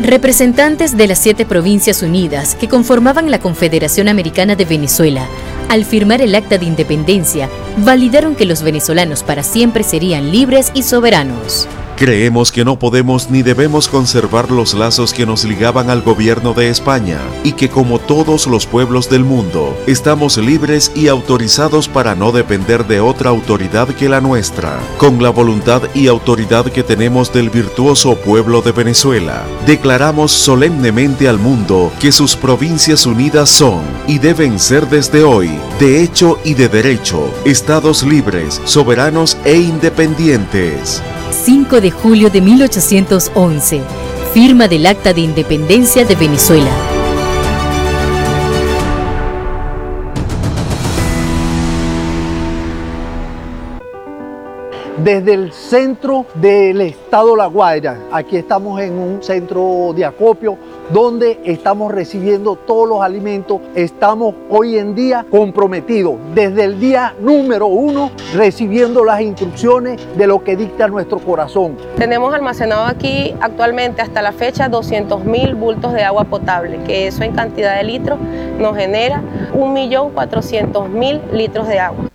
Representantes de las 7 provincias unidas que conformaban la Confederación Americana de Venezuela, al firmar el Acta de Independencia, validaron que los venezolanos para siempre serían libres y soberanos. Creemos que no podemos ni debemos conservar los lazos que nos ligaban al gobierno de España y que, como todos los pueblos del mundo, estamos libres y autorizados para no depender de otra autoridad que la nuestra. Con la voluntad y autoridad que tenemos del virtuoso pueblo de Venezuela, declaramos solemnemente al mundo que sus provincias unidas son y deben ser desde hoy, de hecho y de derecho, estados libres, soberanos e independientes. 5 de julio de 1811, firma del Acta de Independencia de Venezuela. Desde el centro del estado La Guaira, aquí estamos en un centro de acopio donde estamos recibiendo todos los alimentos. Estamos hoy en día comprometidos desde el día número 1 recibiendo las instrucciones de lo que dicta nuestro corazón. Tenemos almacenado aquí actualmente hasta la fecha 200.000 bultos de agua potable, que eso en cantidad de litros nos genera 1.400.000 litros de agua.